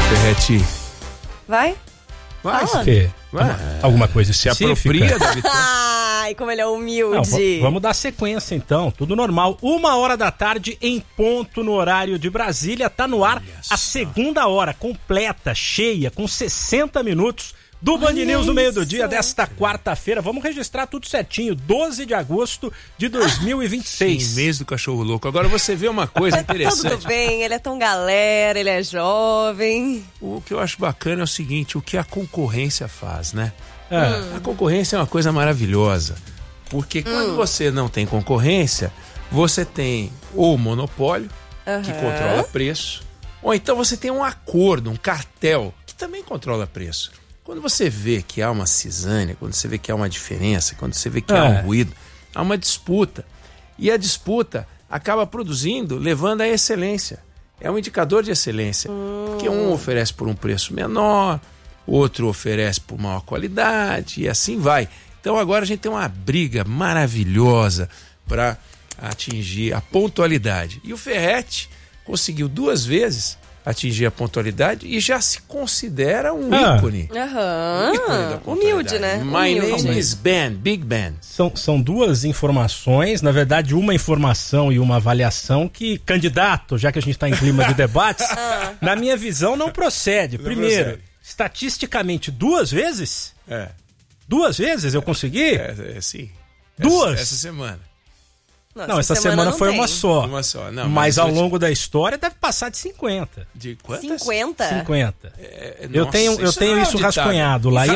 Ferretti. Vai? Vai. quê? Alguma coisa Se específica? apropria da vitória. Ai, como ele é humilde. Não, vamos dar sequência então, tudo normal. 1h em ponto no horário de Brasília, tá no ar a segunda hora, completa, cheia, com 60 minutos do Band News no meio do dia desta quarta-feira. Vamos registrar tudo certinho, 12 de agosto de 2026. Sim, mês do cachorro louco. Agora você vê uma coisa interessante. Tudo bem, ele é tão galera, ele é jovem. O que eu acho bacana é o seguinte, o que a concorrência faz, né? A concorrência é uma coisa maravilhosa, porque quando você não tem concorrência, você tem ou monopólio, que controla preço, ou então você tem um acordo, um cartel, que também controla preço. Quando você vê que há uma cisânia, quando você vê que há uma diferença, quando você vê que há um ruído, há uma disputa. E a disputa acaba produzindo, levando à excelência. É um indicador de excelência. Porque um oferece por um preço menor, outro oferece por maior qualidade e assim vai. Então agora a gente tem uma briga maravilhosa para atingir a pontualidade. E o Ferretti conseguiu 2 vezes atingir a pontualidade e já se considera um ícone. Ícone da Humilde, né? My name is Ben, Big Ben. São 2 informações, na verdade uma informação e uma avaliação que, candidato, já que a gente está em clima de debates, na minha visão não procede. Primeiro, estatisticamente 2 vezes? 2 vezes eu consegui? Sim. 2? Essa semana. Não, essa semana foi uma só. Uma só. Não, mas ao longo da história deve passar de 50. De quantas? 50? 50. Nossa, eu tenho isso rascunhado lá.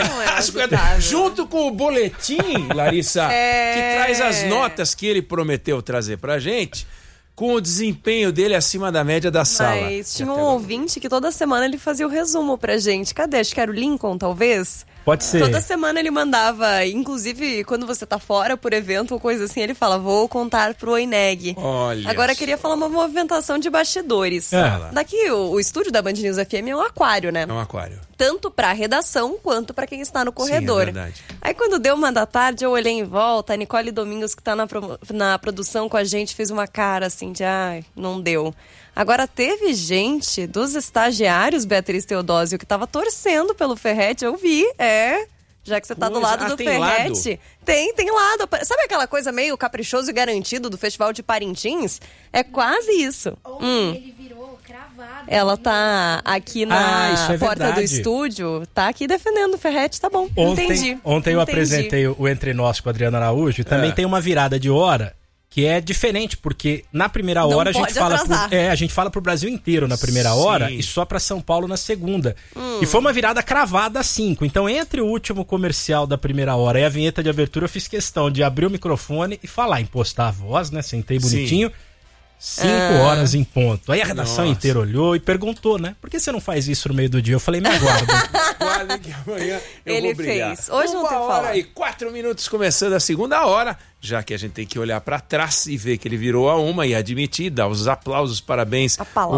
Junto com o boletim, Larissa, que traz as notas que ele prometeu trazer pra gente, com o desempenho dele acima da média da sala. Mas tinha um ouvinte que toda semana ele fazia o resumo pra gente. Cadê? Acho que era o Lincoln, talvez? Pode ser. Toda semana ele mandava, inclusive quando você tá fora por evento ou coisa assim, ele fala, vou contar pro Oineg. Olha. Agora queria falar uma movimentação de bastidores. Daqui o estúdio da Band News FM é um aquário, né? É um aquário. Tanto pra redação quanto pra quem está no corredor. Sim, é verdade. Aí quando deu 1h, eu olhei em volta, a Nicole Domingos, que tá na produção com a gente, fez uma cara assim de, não deu. Agora teve gente dos estagiários, Beatriz Teodósio, que tava torcendo pelo Ferretti, eu vi, já que você tá do lado do Ferretti. Tem lado. Sabe aquela coisa meio caprichoso e garantido do Festival de Parintins? É quase isso. Ele virou cravado. Ela tá aqui na porta verdade. do estúdio, tá aqui defendendo o Ferretti, tá bom. Ontem eu apresentei o Entre Nós com a Adriana Araújo e também tem uma virada de hora que é diferente, porque na primeira hora a gente fala pro Brasil inteiro na primeira hora e só pra São Paulo na segunda. E foi uma virada cravada às 5. Então, entre o último comercial da primeira hora e a vinheta de abertura, eu fiz questão de abrir o microfone e falar, impostar a voz, né? Sentei bonitinho. 5 horas em ponto. Aí a redação inteira olhou e perguntou, né? Por que você não faz isso no meio do dia? Eu falei, me aguarda. Aguarda que amanhã eu vou brilhar. Fez. Hoje não tem que falar. 1h04 começando a segunda hora, já que a gente tem que olhar pra trás e ver que ele virou a 1 e admitir, dar os aplausos, parabéns,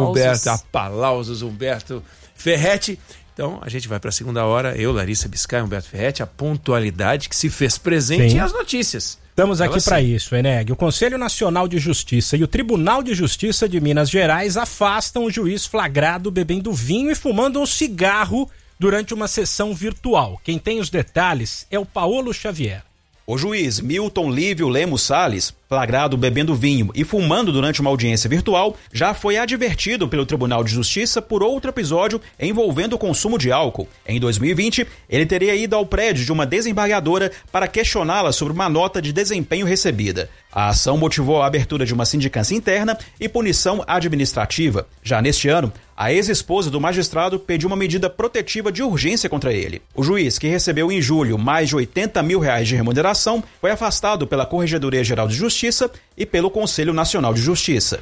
Humberto Ferretti. Então, a gente vai para a segunda hora, eu, Larissa Biscay, Humberto Ferretti, a pontualidade que se fez presente e as notícias. Estamos aqui para isso, Eneg. O Conselho Nacional de Justiça e o Tribunal de Justiça de Minas Gerais afastam o juiz flagrado bebendo vinho e fumando um cigarro durante uma sessão virtual. Quem tem os detalhes é o Paulo Xavier. O juiz Milton Lívio Lemos Salles, flagrado bebendo vinho e fumando durante uma audiência virtual, já foi advertido pelo Tribunal de Justiça por outro episódio envolvendo o consumo de álcool. Em 2020, ele teria ido ao prédio de uma desembargadora para questioná-la sobre uma nota de desempenho recebida. A ação motivou a abertura de uma sindicância interna e punição administrativa. Já neste ano, a ex-esposa do magistrado pediu uma medida protetiva de urgência contra ele. O juiz, que recebeu em julho mais de R$80 mil de remuneração, foi afastado pela Corregedoria Geral de Justiça e pelo Conselho Nacional de Justiça.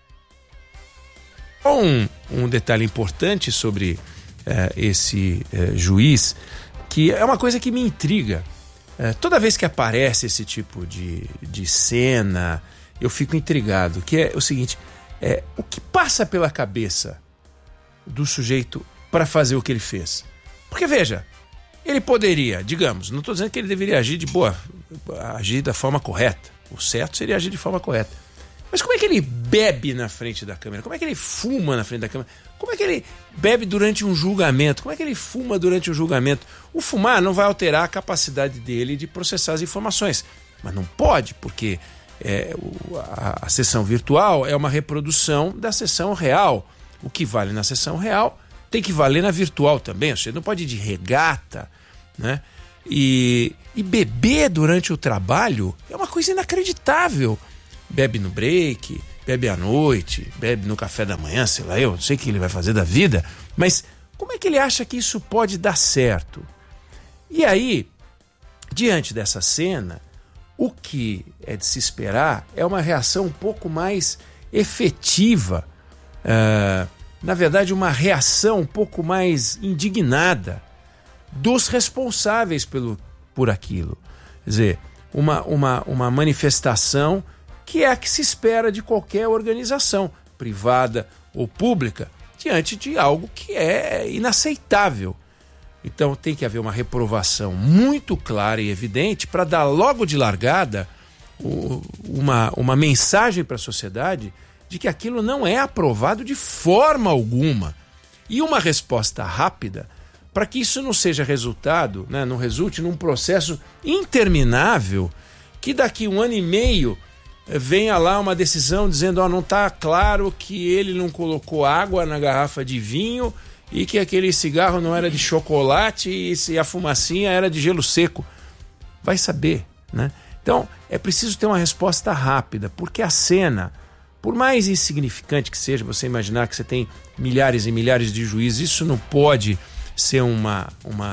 Um detalhe importante sobre esse juiz, que é uma coisa que me intriga. Toda vez que aparece esse tipo de cena, eu fico intrigado, que é o seguinte, o que passa pela cabeça do sujeito para fazer o que ele fez? Porque veja, ele poderia, digamos, não estou dizendo que ele deveria agir da forma correta, o certo seria agir de forma correta, mas como é que ele bebe na frente da câmera? Como é que ele fuma na frente da câmera? Como é que ele bebe durante um julgamento? Como é que ele fuma durante um julgamento? O fumar não vai alterar a capacidade dele de processar as informações. Mas não pode, porque a sessão virtual é uma reprodução da sessão real. O que vale na sessão real tem que valer na virtual também. Você não pode ir de regata, né? E beber durante o trabalho é uma coisa inacreditável. Bebe no break, bebe à noite, bebe no café da manhã, sei lá, eu não sei o que ele vai fazer da vida, mas como é que ele acha que isso pode dar certo? E aí, diante dessa cena, o que é de se esperar é uma reação um pouco mais efetiva, na verdade uma reação um pouco mais indignada dos responsáveis por aquilo. Quer dizer, uma manifestação que é a que se espera de qualquer organização, privada ou pública, diante de algo que é inaceitável. Então tem que haver uma reprovação muito clara e evidente para dar logo de largada uma mensagem para a sociedade de que aquilo não é aprovado de forma alguma. E uma resposta rápida para que isso não seja resultado, né, não resulte num processo interminável que daqui 1 ano e meio venha lá uma decisão dizendo não está claro que ele não colocou água na garrafa de vinho e que aquele cigarro não era de chocolate e se a fumacinha era de gelo seco. Vai saber, né? Então, é preciso ter uma resposta rápida, porque a cena, por mais insignificante que seja, você imaginar que você tem milhares e milhares de juízes, isso não pode ser uma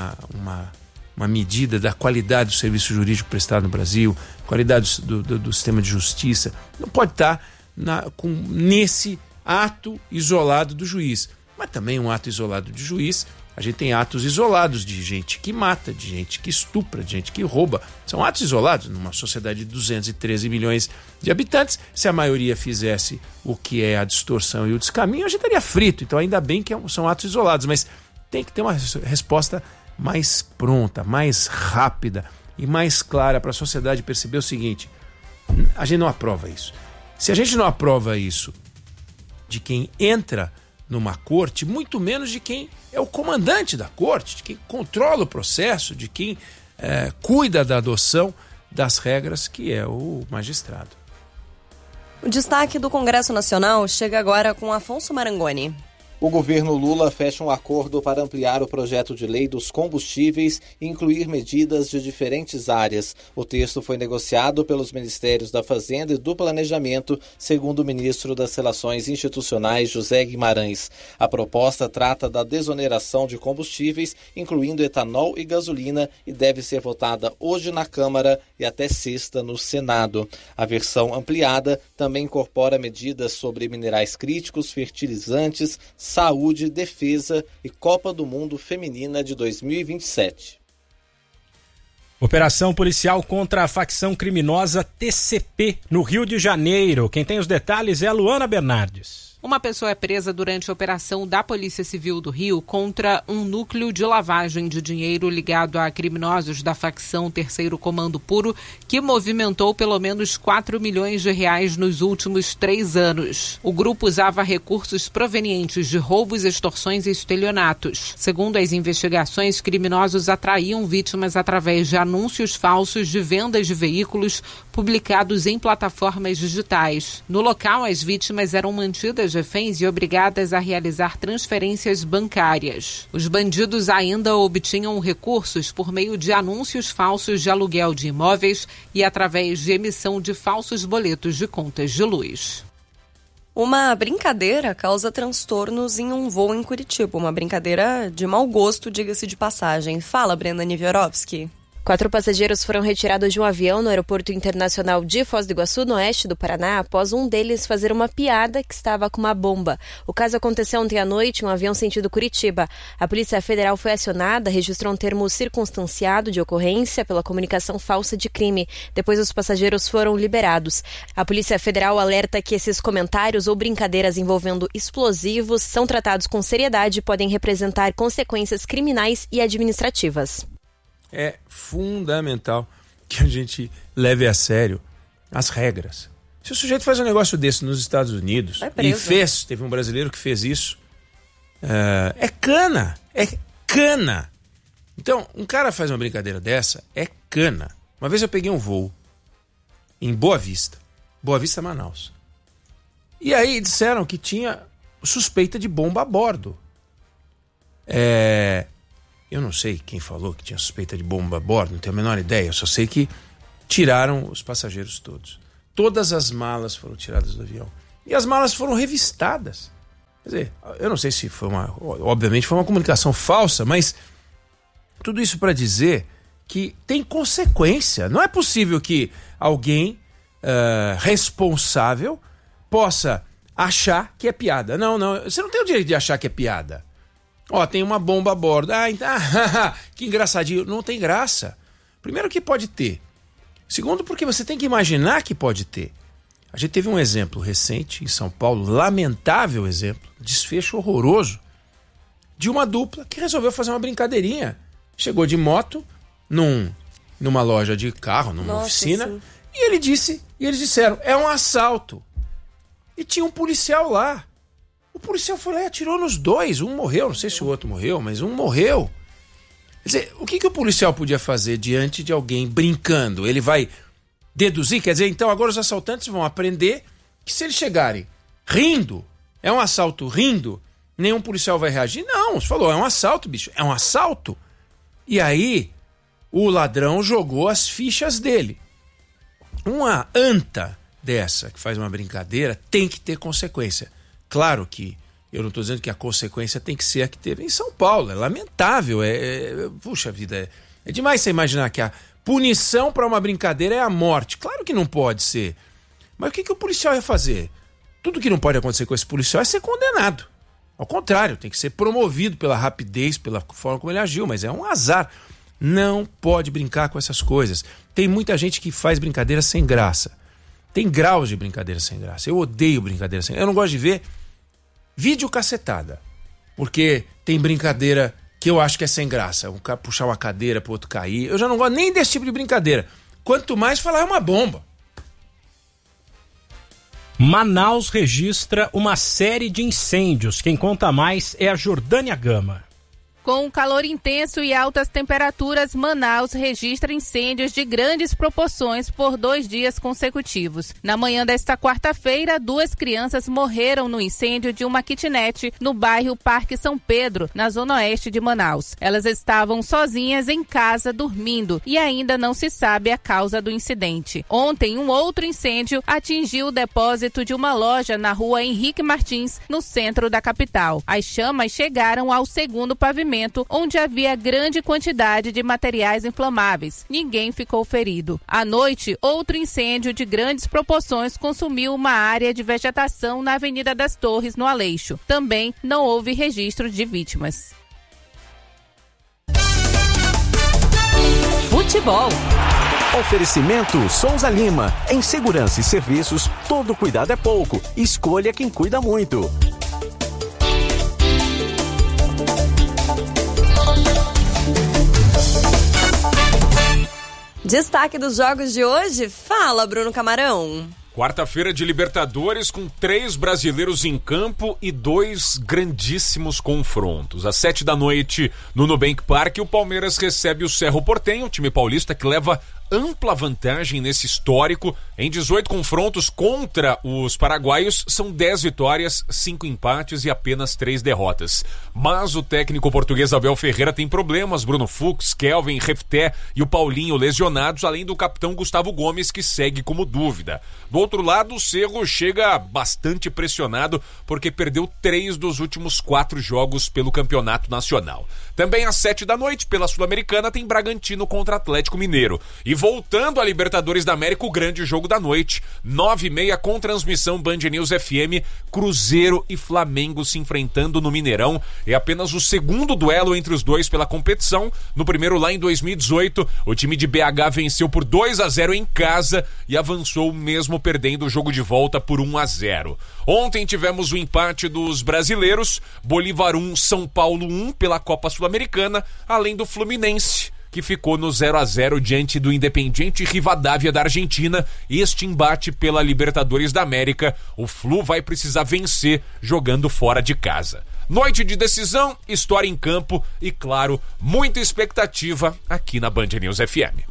medida da qualidade do serviço jurídico prestado no Brasil, qualidade do sistema de justiça. Não pode estar nesse ato isolado do juiz. Mas também um ato isolado de juiz, a gente tem atos isolados de gente que mata, de gente que estupra, de gente que rouba. São atos isolados numa sociedade de 213 milhões de habitantes. Se a maioria fizesse o que é a distorção e o descaminho, a gente estaria frito. Então ainda bem que são atos isolados, mas tem que ter uma resposta mais pronta, mais rápida e mais clara para a sociedade perceber o seguinte: a gente não aprova isso. Se a gente não aprova isso de quem entra numa corte, muito menos de quem é o comandante da corte, de quem controla o processo, de quem cuida da adoção das regras, que é o magistrado. O destaque do Congresso Nacional chega agora com Afonso Marangoni. O governo Lula fecha um acordo para ampliar o projeto de lei dos combustíveis e incluir medidas de diferentes áreas. O texto foi negociado pelos Ministérios da Fazenda e do Planejamento, segundo o ministro das Relações Institucionais, José Guimarães. A proposta trata da desoneração de combustíveis, incluindo etanol e gasolina, e deve ser votada hoje na Câmara e até sexta no Senado. A versão ampliada também incorpora medidas sobre minerais críticos, fertilizantes, saúde, defesa e Copa do Mundo Feminina de 2027. Operação policial contra a facção criminosa TCP no Rio de Janeiro. Quem tem os detalhes é a Luana Bernardes. Uma pessoa é presa durante a operação da Polícia Civil do Rio contra um núcleo de lavagem de dinheiro ligado a criminosos da facção Terceiro Comando Puro, que movimentou pelo menos 4 milhões de reais nos últimos 3 anos. O grupo usava recursos provenientes de roubos, extorsões e estelionatos. Segundo as investigações, criminosos atraíam vítimas através de anúncios falsos de vendas de veículos publicados em plataformas digitais. No local, as vítimas eram mantidas reféns e obrigadas a realizar transferências bancárias. Os bandidos ainda obtinham recursos por meio de anúncios falsos de aluguel de imóveis e através de emissão de falsos boletos de contas de luz. Uma brincadeira causa transtornos em um voo em Curitiba. Uma brincadeira de mau gosto, diga-se de passagem. Fala, Brenda Niverovski. 4 passageiros foram retirados de um avião no Aeroporto Internacional de Foz do Iguaçu, no oeste do Paraná, após um deles fazer uma piada que estava com uma bomba. O caso aconteceu ontem à noite em um avião sentido Curitiba. A Polícia Federal foi acionada, registrou um termo circunstanciado de ocorrência pela comunicação falsa de crime. Depois, os passageiros foram liberados. A Polícia Federal alerta que esses comentários ou brincadeiras envolvendo explosivos são tratados com seriedade e podem representar consequências criminais e administrativas. É fundamental que a gente leve a sério as regras. Se o sujeito faz um negócio desse nos Estados Unidos, e teve um brasileiro que fez isso, é cana. Então, um cara faz uma brincadeira dessa, é cana. Uma vez eu peguei um voo em Boa Vista, Manaus. E aí disseram que tinha suspeita de bomba a bordo. Eu não sei quem falou que tinha suspeita de bomba a bordo, não tenho a menor ideia. Eu só sei que tiraram os passageiros todos. Todas as malas foram tiradas do avião. E as malas foram revistadas. Quer dizer, eu não sei se foi obviamente foi uma comunicação falsa, mas tudo isso para dizer que tem consequência. Não é possível que alguém responsável possa achar que é piada. Não, você não tem o direito de achar que é piada. Tem uma bomba a bordo. Que engraçadinho. Não tem graça. Primeiro que pode ter. Segundo, porque você tem que imaginar que pode ter. A gente teve um exemplo recente em São Paulo, lamentável exemplo, desfecho horroroso, de uma dupla que resolveu fazer uma brincadeirinha. Chegou de moto numa loja de carro, numa oficina, sim. E eles disseram, é um assalto. E tinha um policial lá. O policial foi lá e atirou nos dois. Um morreu, não sei se o outro morreu, mas um morreu. Quer dizer, o que o policial podia fazer diante de alguém brincando? Ele vai deduzir? Quer dizer, então agora os assaltantes vão aprender que se eles chegarem rindo, é um assalto rindo, nenhum policial vai reagir? Não, você falou, é um assalto, bicho, é um assalto. E aí, o ladrão jogou as fichas dele. Uma anta dessa, que faz uma brincadeira, tem que ter consequência. Claro que eu não estou dizendo que a consequência tem que ser a que teve em São Paulo. É lamentável. Puxa vida, é demais você imaginar que a punição para uma brincadeira é a morte. Claro que não pode ser. Mas o que o policial ia fazer? Tudo que não pode acontecer com esse policial é ser condenado. Ao contrário, tem que ser promovido pela rapidez, pela forma como ele agiu. Mas é um azar. Não pode brincar com essas coisas. Tem muita gente que faz brincadeira sem graça. Tem graus de brincadeira sem graça. Eu odeio brincadeira sem graça. Eu não gosto de ver vídeo cacetada, porque tem brincadeira que eu acho que é sem graça. Um cara puxar uma cadeira pro outro cair. Eu já não gosto nem desse tipo de brincadeira. Quanto mais falar é uma bomba. Manaus registra uma série de incêndios. Quem conta mais é a Jordânia Gama. Com um calor intenso e altas temperaturas, Manaus registra incêndios de grandes proporções por 2 dias consecutivos. Na manhã desta quarta-feira, 2 crianças morreram no incêndio de uma kitnet no bairro Parque São Pedro, na zona oeste de Manaus. Elas estavam sozinhas em casa dormindo e ainda não se sabe a causa do incidente. Ontem, um outro incêndio atingiu o depósito de uma loja na rua Henrique Martins, no centro da capital. As chamas chegaram ao segundo pavimento, onde havia grande quantidade de materiais inflamáveis. Ninguém ficou ferido. À noite, outro incêndio de grandes proporções consumiu uma área de vegetação na Avenida das Torres, no Aleixo. Também não houve registro de vítimas. Futebol. Oferecimento Souza Lima. Em segurança e serviços, todo cuidado é pouco. Escolha quem cuida muito. Destaque dos jogos de hoje? Fala, Bruno Camarão. Quarta-feira de Libertadores com 3 brasileiros em campo e 2 grandíssimos confrontos. Às 7 da noite, no Nubank Park, o Palmeiras recebe o Cerro Porteño, o time paulista que leva ampla vantagem nesse histórico. Em 18 confrontos contra os paraguaios, são 10 vitórias, 5 empates e apenas 3 derrotas. Mas o técnico português Abel Ferreira tem problemas. Bruno Fux, Kelvin, Refté e o Paulinho lesionados, além do capitão Gustavo Gomes, que segue como dúvida. Do outro lado, o Cerro chega bastante pressionado porque perdeu 3 dos últimos 4 jogos pelo Campeonato Nacional. Também às 7 da noite, pela Sul-Americana, tem Bragantino contra Atlético Mineiro. E voltando à Libertadores da América, o grande jogo da noite, 9h30 com transmissão Band News FM, Cruzeiro e Flamengo se enfrentando no Mineirão. É apenas o segundo duelo entre os dois pela competição. No primeiro, lá em 2018, o time de BH venceu por 2-0 em casa e avançou mesmo perdendo o jogo de volta por 1-0. Ontem tivemos o empate dos brasileiros, Bolívar 1, São Paulo 1 pela Copa Sul-Americana, além do Fluminense, que ficou no 0-0 diante do Independiente Rivadavia da Argentina. Este embate pela Libertadores da América, o Flu vai precisar vencer jogando fora de casa. Noite de decisão, história em campo e, claro, muita expectativa aqui na Band News FM.